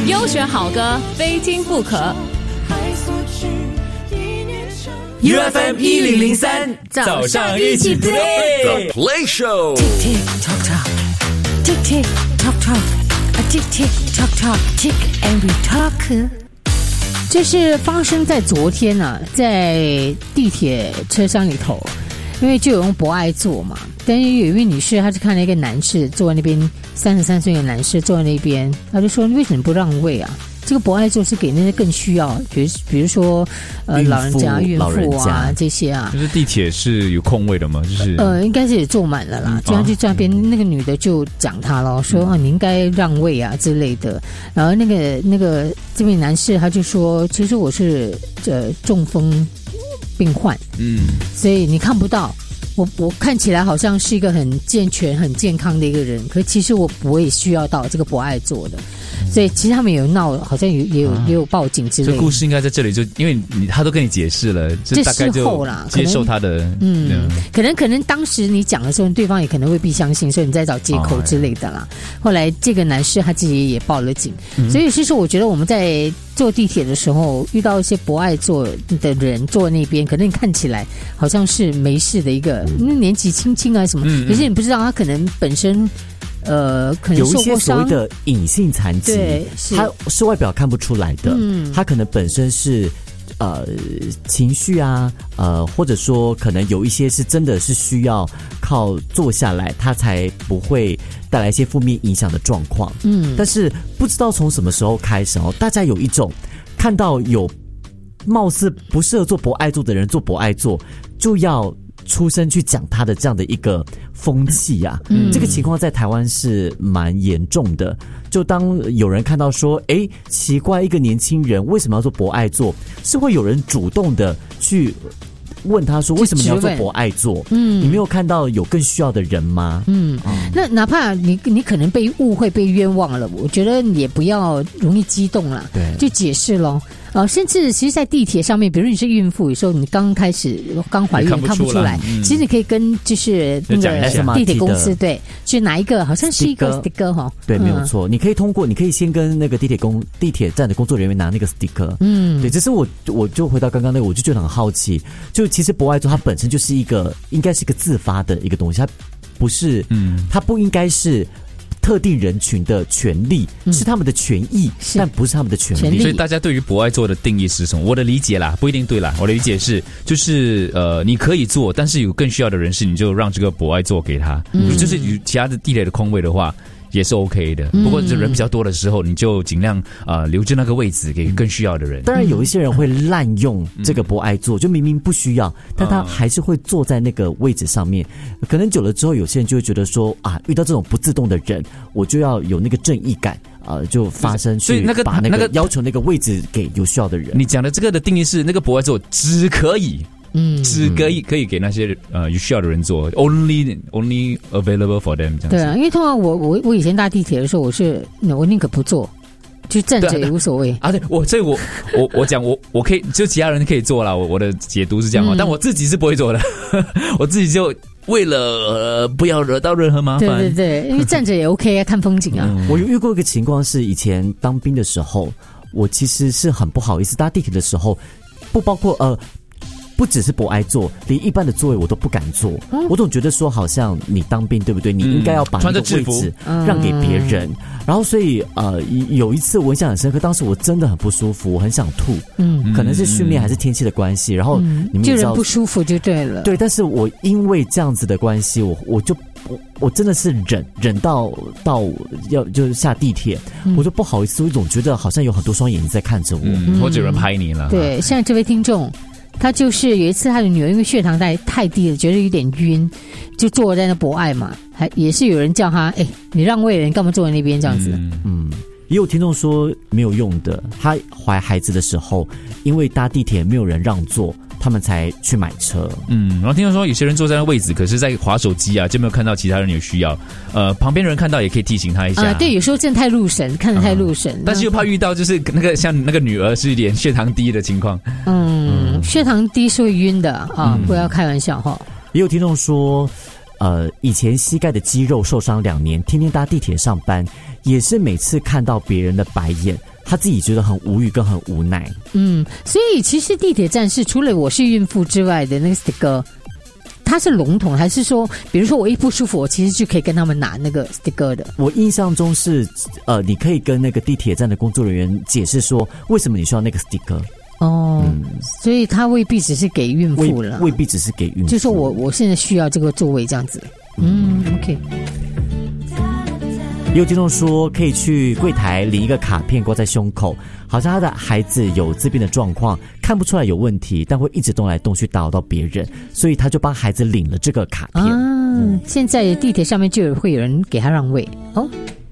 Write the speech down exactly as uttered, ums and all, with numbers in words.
优选好歌，非听不可。 U F M 一零零三，早上一起 play The Play Show。 Tick tick tock tock, tick tick tock tock, a tick tick tock tock, tick and we talk。这是发生在昨天啊，在地铁车厢里头，因为就有人博爱座嘛，但是有一位女士，她是看了一个男士坐在那边，三十三岁的男士坐在那边，她就说：“你为什么不让位啊？这个博爱座是给那些更需要，比如比如说呃老人家、孕妇啊这些啊。” 就是地铁是有空位的吗？就是呃，应该是也坐满了啦。这样就这边、啊、那个女的就讲他咯，说、嗯、啊你应该让位啊之类的。然后那个那个这位男士他就说，其实我是呃中风病患，嗯，所以你看不到。我我看起来好像是一个很健全、很健康的一个人，可是其实我不会需要到这个博爱座的，嗯、所以其实他们有闹，好像有也有、啊、也有报警之类的。 这故事应该在这里就，因为你他都跟你解释了，这大概就接受他的， 嗯，嗯可能可能当时你讲的时候，对方也可能未必相信，所以你在找借口之类的啦。哦、后来这个男士他自己也报了警，嗯、所以其实我觉得我们在坐地铁的时候遇到一些博爱座的人坐那边，可能你看起来好像是没事的一个。因为年纪轻轻啊什么，可是你不知道他可能本身呃可能受过伤， 有一些所谓的隐性残疾， 对， 他是外表看不出来的，嗯，他可能本身是呃情绪啊，呃或者说可能有一些是真的是需要靠坐下来，他才不会带来一些负面影响的状况，嗯，但是不知道从什么时候开始哦，大家有一种看到有貌似不适合做博爱座的人做博爱座，就要出声去讲他的这样的一个风气啊，嗯、这个情况在台湾是蛮严重的。就当有人看到说，哎，奇怪，一个年轻人为什么要做博爱座？是会有人主动的去问他说，为什么你要做博爱座？嗯，你没有看到有更需要的人吗？ 嗯，嗯那哪怕你你可能被误会、被冤枉了，我觉得也不要容易激动啦，对，就解释咯。呃，甚至其实，在地铁上面，比如你是孕妇，有时候你刚开始刚怀孕看不出来，嗯、其实你可以跟就是那个地铁公司对，去拿一个好像是一个 sticker 哈， 对，没有错，嗯、你可以通过，你可以先跟那个地铁公地铁站的工作人员拿那个 sticker， 嗯，对，只是我我就回到刚刚那个，我就觉得很好奇，就其实博爱座它本身就是一个应该是一个自发的一个东西，它不是，嗯，它不应该是特定人群的权利，嗯、是他们的权益，但不是他们的权利。 所以大家对于博爱座的定义是什么？我的理解啦，不一定对啦。我的理解是，就是呃，你可以做，但是有更需要的人士，你就让这个博爱座给他。嗯、就是有其他的地铁的空位的话，也是 OK 的。不过人比较多的时候，你就尽量呃留着那个位置给更需要的人。 当然，有一些人会滥用这个博爱座，就明明不需要，但他还是会坐在那个位置上面。可能久了之后，有些人就会觉得说啊，遇到这种不自动的人，我就要有那个正义感。呃，就发生去把那个要求那个位置给有需要的人。 你讲的这个的定义是，那个博爱座只可以，嗯，只可以可以给那些呃有需要的人做 ，only only available for them 这样子。 对啊，因为通常我我我以前搭地铁的时候，我是我宁可不坐。就站着也无所谓啊！对，我所以我我我讲我我可以，就其他人可以做啦。我我的解读是这样啊，嗯、但我自己是不会做的。我自己就为了、呃、不要惹到任何麻烦。 对对对，因为站着也 OK 啊，看风景啊。 嗯、我有遇过一个情况是，以前当兵的时候，我其实是很不好意思搭地铁的时候，不包括呃。不只是博爱座，连一般的座位我都不敢坐。嗯、我总觉得说，好像你当兵对不对？你应该要把那个位置让给别人。嗯、然后，所以呃，有一次我印象很深刻，当时我真的很不舒服，我很想吐。嗯，可能是训练还是天气的关系。然后你们也知道， 就人不舒服就对了。 对，但是我因为这样子的关系，我我就我我真的是忍忍到到要就是下地铁，嗯、我就不好意思，我总觉得好像有很多双眼睛在看着我， 嗯、或者有人拍你了。 对，像这位听众。他就是有一次他的女儿因为血糖太太低了，觉得有点晕，就坐在那博爱嘛，还也是有人叫他，哎，你让位了，你干嘛坐在那边这样子？ 嗯，嗯也有听众说没有用的，他怀孩子的时候，因为搭地铁没有人让座，他们才去买车。 嗯，然后听到说有些人坐在那位置，可是在滑手机啊，就没有看到其他人有需要。呃，旁边人看到也可以提醒他一下。 啊、呃，对，有时候真的太入神，看得太入神、嗯， 但是又怕遇到就是那个像那个女儿是一点血糖低的情况。 嗯，嗯血糖低是会晕的啊，不要开玩笑哈。 也有听众说。呃，以前膝盖的肌肉受伤两年，天天搭地铁上班， 也是每次看到别人的白眼，他自己觉得很无语跟很无奈。 嗯，所以其实地铁站是除了我是孕妇之外的那个 sticker， 它是笼统还是说，比如说我一不舒服，我其实就可以跟他们拿那个 sticker 的？ 我印象中是，呃，你可以跟那个地铁站的工作人员解释说，为什么你需要那个 sticker。 哦、嗯，所以他未必只是给孕妇了， 未必只是给孕妇， 就说我我现在需要这个座位这样子。嗯 ，OK。 也有听众说可以去柜台领一个卡片挂在胸口，好像他的孩子有自闭的状况，看不出来有问题，但会一直动来动去打扰到别人，所以他就帮孩子领了这个卡片。 啊，嗯、现在地铁上面就有会有人给他让位哦。